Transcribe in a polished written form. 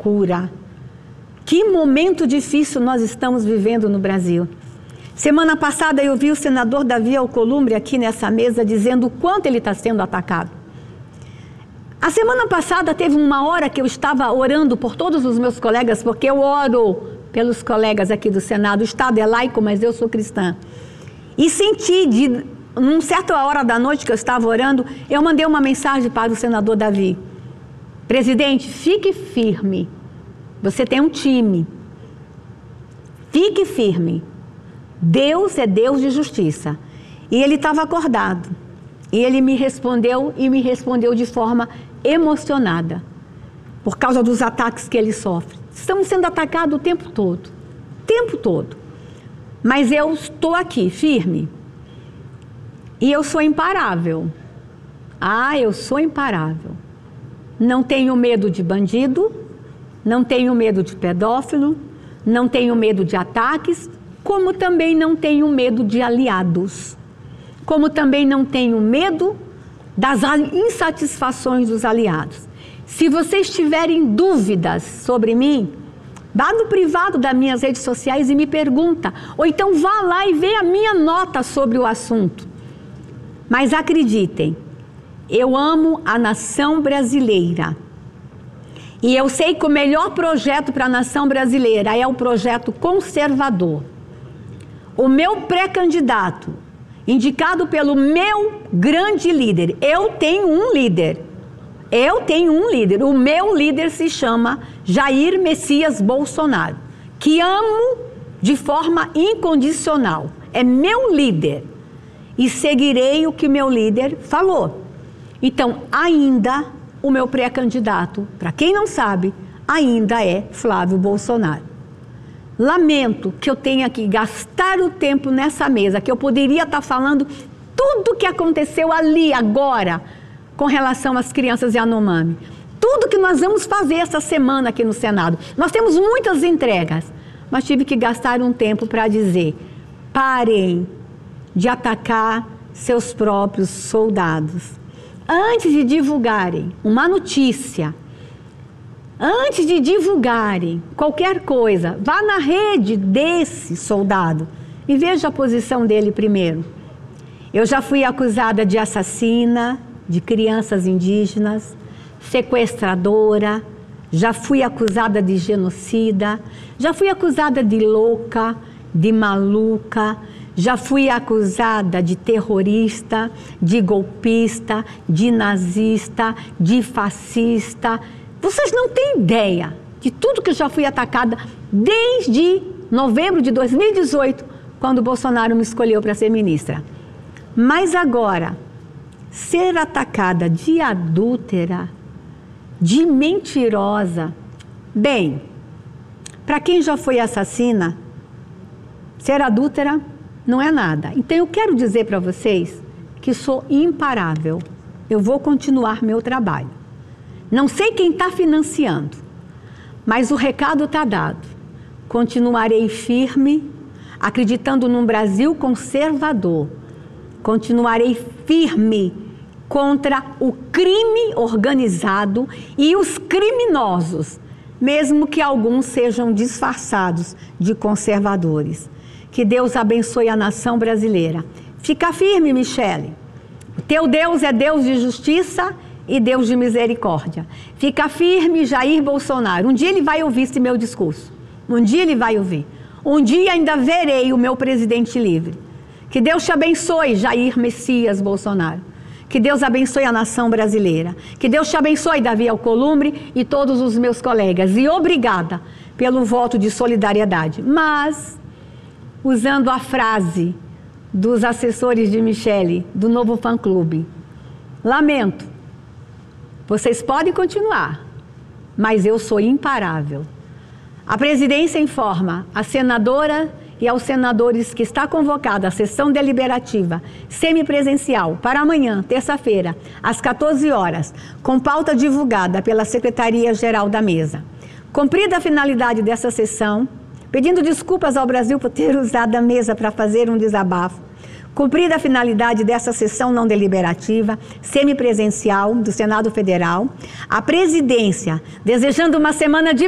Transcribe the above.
loucura! Que momento difícil nós estamos vivendo no Brasil. Semana passada eu vi o senador Davi Alcolumbre aqui nessa mesa dizendo o quanto ele está sendo atacado. A semana passada teve uma hora que eu estava orando por todos os meus colegas, porque eu oro pelos colegas aqui do Senado. O Estado é laico, mas eu sou cristã. E senti, numa certa hora da noite que eu estava orando, eu mandei uma mensagem para o senador Davi. Presidente, fique firme. Você tem um time. Fique firme. Deus é Deus de justiça. E ele estava acordado. E ele me respondeu de forma emocionada. Por causa dos ataques que ele sofre. Estamos sendo atacados o tempo todo. O tempo todo. Mas eu estou aqui, firme. E eu sou imparável. Eu sou imparável. Não tenho medo de bandido, não tenho medo de pedófilo, não tenho medo de ataques, como também não tenho medo de aliados. Como também não tenho medo das insatisfações dos aliados. Se vocês tiverem dúvidas sobre mim, vá no privado das minhas redes sociais e me pergunta. Ou então vá lá e vê a minha nota sobre o assunto. Mas acreditem, eu amo a nação brasileira. E eu sei que o melhor projeto para a nação brasileira é o projeto conservador. O meu pré-candidato, indicado pelo meu grande líder, eu tenho um líder. O meu líder se chama Jair Messias Bolsonaro, que amo de forma incondicional. É meu líder. E seguirei o que meu líder falou. Então, ainda o meu pré-candidato, para quem não sabe, ainda é Flávio Bolsonaro. Lamento que eu tenha que gastar o tempo nessa mesa, que eu poderia estar falando tudo o que aconteceu ali, agora, com relação às crianças Yanomami. Tudo que nós vamos fazer essa semana aqui no Senado. Nós temos muitas entregas, mas tive que gastar um tempo para dizer, parem de atacar seus próprios soldados. Antes de divulgarem uma notícia, antes de divulgarem qualquer coisa, vá na rede desse soldado e veja a posição dele primeiro. Eu já fui acusada de assassina, de crianças indígenas, sequestradora, já fui acusada de genocida, já fui acusada de louca, de maluca, já fui acusada de terrorista, de golpista, de nazista, de fascista. Vocês não têm ideia de tudo que eu já fui atacada desde novembro de 2018, quando o Bolsonaro me escolheu para ser ministra. Mas agora, ser atacada de adúltera, de mentirosa, bem, para quem já foi assassina, ser adúltera não é nada. Então eu quero dizer para vocês que sou imparável. Eu vou continuar meu trabalho. Não sei quem está financiando, mas o recado está dado. Continuarei firme, acreditando num Brasil conservador. Continuarei firme contra o crime organizado e os criminosos, mesmo que alguns sejam disfarçados de conservadores. Que Deus abençoe a nação brasileira. Fica firme, Michele. O teu Deus é Deus de justiça e Deus de misericórdia. Fica firme, Jair Bolsonaro. Um dia ele vai ouvir esse meu discurso. Um dia ele vai ouvir. Um dia ainda verei o meu presidente livre. Que Deus te abençoe, Jair Messias Bolsonaro. Que Deus abençoe a nação brasileira. Que Deus te abençoe, Davi Alcolumbre e todos os meus colegas. E obrigada pelo voto de solidariedade. Mas, usando a frase dos assessores de Michele, do novo fã-clube, lamento, vocês podem continuar, mas eu sou imparável. A presidência informa a senadora e aos senadores que está convocada a sessão deliberativa semipresencial para amanhã, terça-feira, às 14 horas, com pauta divulgada pela Secretaria-Geral da Mesa. Cumprida a finalidade dessa sessão, pedindo desculpas ao Brasil por ter usado a mesa para fazer um desabafo, cumprida a finalidade dessa sessão não deliberativa, semipresencial do Senado Federal, a presidência, desejando uma semana de